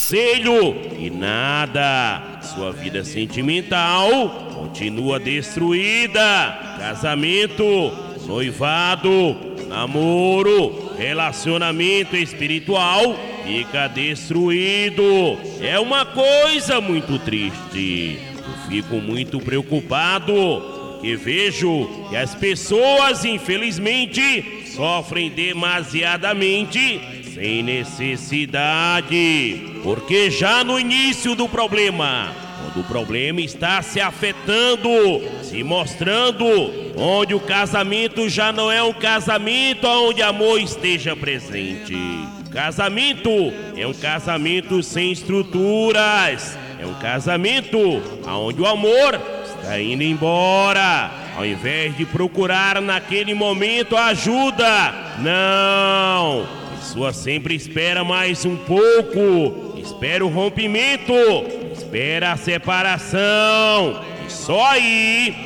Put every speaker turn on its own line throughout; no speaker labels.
conselho e nada. Sua vida sentimental continua destruída. Casamento, noivado, namoro, relacionamento espiritual fica destruído. É uma coisa muito triste. Eu fico muito preocupado porque vejo que as pessoas, infelizmente, sofrem demasiadamente sem necessidade. Porque já no início do problema, quando o problema está se afetando, se mostrando, onde o casamento já não é um casamento onde amor esteja presente. Casamento é um casamento sem estruturas, é um casamento onde o amor está indo embora. Ao invés de procurar naquele momento ajuda, não, a pessoa sempre espera mais um pouco, espera o rompimento, espera a separação, e só aí,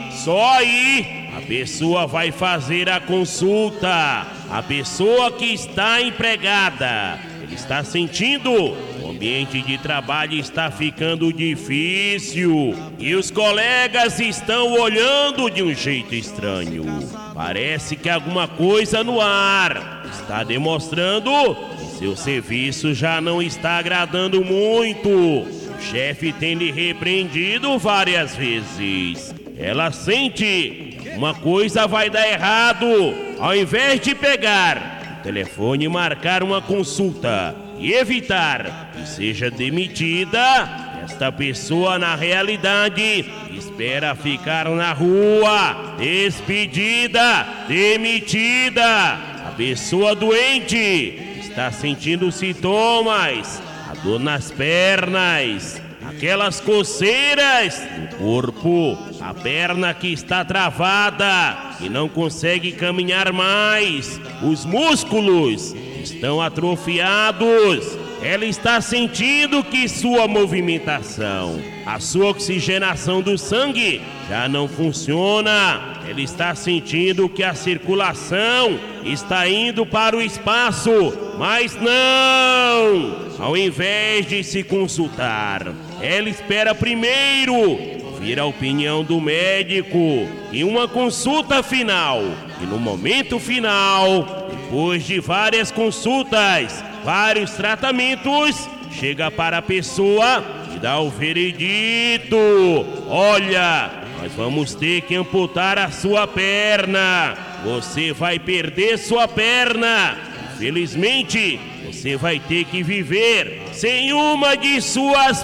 a pessoa vai fazer a consulta. A pessoa que está empregada, ele está sentindo o ambiente de trabalho está ficando difícil e os colegas estão olhando de um jeito estranho. Parece que alguma coisa no ar está demonstrando que seu serviço já não está agradando muito. O chefe tem lhe repreendido várias vezes. Ela sente que uma coisa vai dar errado. Ao invés de pegar o telefone e marcar uma consulta e evitar que seja demitida, esta pessoa na realidade espera ficar na rua, despedida, demitida. A pessoa doente está sentindo sintomas, a dor nas pernas, aquelas coceiras no corpo, a perna que está travada e não consegue caminhar mais, os músculos estão atrofiados. Ela está sentindo que sua movimentação, a sua oxigenação do sangue já não funciona. Ela está sentindo que a circulação está indo para o espaço, mas não! Ao invés de se consultar, ela espera primeiro ouvir a opinião do médico em uma consulta final. E no momento final, depois de várias consultas, vários tratamentos, chega para a pessoa e dá o veredito: olha, nós vamos ter que amputar a sua perna, você vai perder sua perna, infelizmente você vai ter que viver sem uma de suas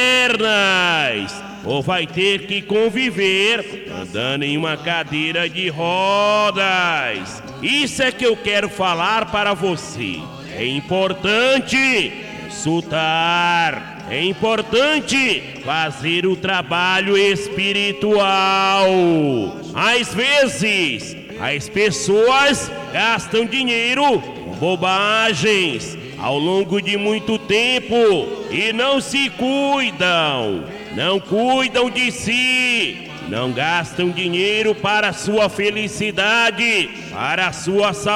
pernas, ou vai ter que conviver andando em uma cadeira de rodas. Isso é que eu quero falar para você. É importante consultar, é importante fazer o trabalho espiritual. Às vezes, as pessoas gastam dinheiro com bobagens ao longo de muito tempo e não se cuidam, não cuidam de si, não gastam dinheiro para a sua felicidade, para a sua saúde.